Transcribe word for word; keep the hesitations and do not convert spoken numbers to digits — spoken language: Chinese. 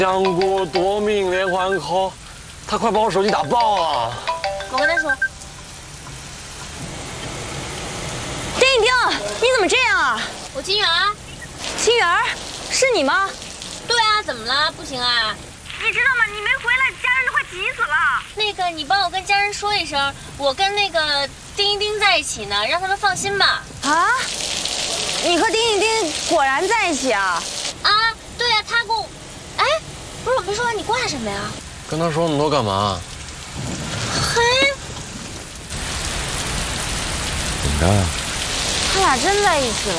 想过夺命连环 call， 他快把我手机打爆了。 我跟他说。 丁一丁，你怎么这样啊？ 我金源啊。 金源，是你吗？ 对啊，怎么了？不行啊？ 你知道吗？你没回来，家人都快急死了。 那个，你帮我跟家人说一声，我跟那个丁一丁在一起呢，让他们放心吧。 啊？你和丁一丁果然在一起啊？ 啊，对呀、啊，他跟我，哎，不是我没说完，你挂什么呀？ 跟他说那么多干嘛？ 嘿， 怎么着呀？ 他俩真在一起了。